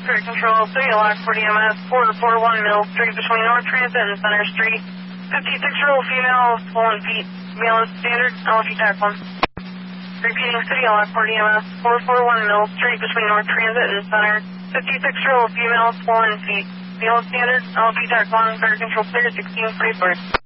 Credit Control, City Lockport EMS, 441 Mill Street between North Transit and Center Street. 56-year-old female, swollen feet, male is standard, LG TAC 1. Repeating, City Lockport EMS, 441 Mill Street between North Transit and Center. 56-year-old female, swollen feet, male is standard, LG TAC 1, Credit Control clear, 1644.